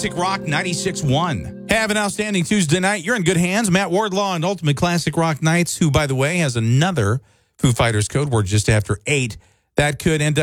Classic Rock 96.1. Have an outstanding Tuesday night. You're in good hands. Matt Wardlaw and Ultimate Classic Rock Nights, who, by the way, has another Foo Fighters code word just after 8. That could end up